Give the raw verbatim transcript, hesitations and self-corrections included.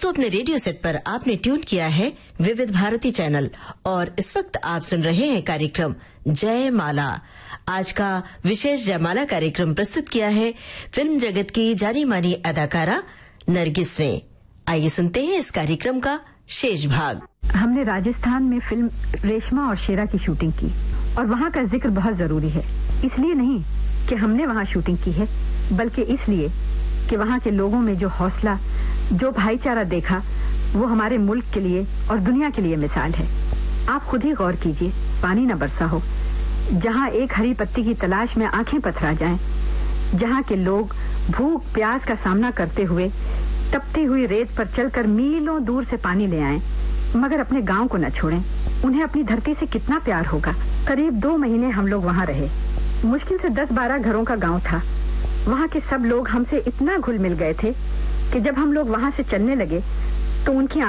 दोस्तों, अपने radio set पर आपने ट्यून किया है विविध भारती चैनल और इस वक्त आप सुन रहे हैं कार्यक्रम जयमाला। आज का विशेष जयमाला कार्यक्रम प्रस्तुत किया है फिल्म जगत की जानी मानी अदाकारा नरगिस ने। आइए सुनते हैं इस कार्यक्रम का शेष भाग। हमने राजस्थान में फिल्म रेशमा और शेरा की शूटिंग की और वहाँ का जिक्र बहुत जरूरी है। इसलिए नहीं कि हमने वहाँ शूटिंग की है, बल्कि इसलिए कि वहाँ के लोगों में जो हौसला, जो भाईचारा देखा, वो हमारे मुल्क के लिए और दुनिया के लिए मिसाल है। आप खुद ही गौर कीजिए, पानी न बरसा हो, जहाँ एक हरी पत्ती की तलाश में आंखें पथरा जाएं, जहाँ के लोग भूख प्यास का सामना करते हुए तपती हुई रेत पर चलकर मीलों दूर से पानी ले आएं, मगर अपने गांव को न छोड़ें। उन्हें अपनी धरती से कितना प्यार होगा। करीब दो महीने हम लोग वहाँ रहे। मुश्किल से दस बारह घरों का गांव था। वहाँ के सब लोग हमसे इतना घुल मिल गए थे कि जब हम लोग वहाँ से चलने लगे तो उनकी